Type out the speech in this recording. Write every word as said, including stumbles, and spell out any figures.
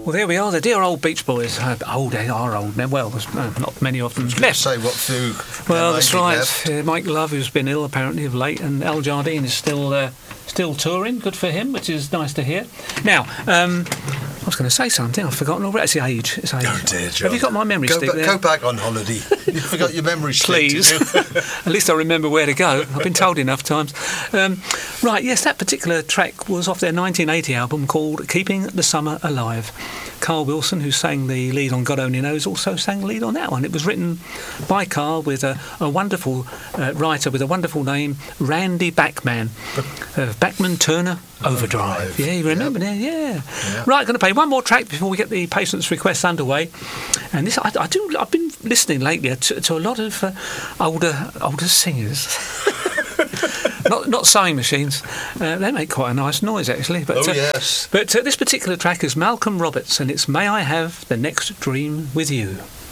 Well, there we are, the dear old Beach Boys. Uh, old, they are old now. Well, there's no, not many of them left. Say what few. Well, that's right. Left. Uh, Mike Love, who's been ill apparently of late, and Al Jardine is still uh, still touring. Good for him, which is nice to hear. Now, um, I was going to say something. I've forgotten already. It's the age. It's age. Oh dear, John. Have you got my memory go stick ba- there? Go back on holiday. You forgot your memory stick. Please. At least I remember where to go. I've been told enough times. Um, right, yes, that particular track was off their nineteen eighty album called Keeping the Summer Alive. Carl Wilson, who sang the lead on God Only Knows, also sang the lead on that one. It was written by Carl with a, a wonderful uh, writer with a wonderful name, Randy Bachman, uh, Bachman Turner Overdrive. Overdrive. Yeah, you remember Yep. that? Yeah. Yeah. Right, going to play one more track before we get the patient's requests underway. And this, I, I do. I've been listening lately to, to a lot of uh, older older singers. Not not sewing machines. Uh, they make quite a nice noise, actually. But, Oh, uh, yes. But uh, this particular track is Malcolm Roberts, and it's May I Have the Next Dream with You.